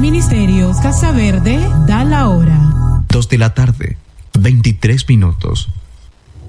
Ministerios Casa Verde da la hora. 2 de la tarde, 23 minutos.